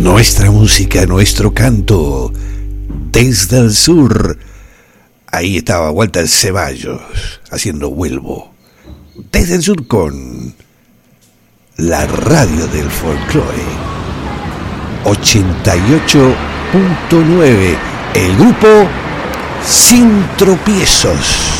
Nuestra música, nuestro canto, desde el sur. Ahí estaba Walter Ceballos haciendo Vuelvo. Desde el sur con la radio del folclore. 88.9. El grupo Sin Tropiezos.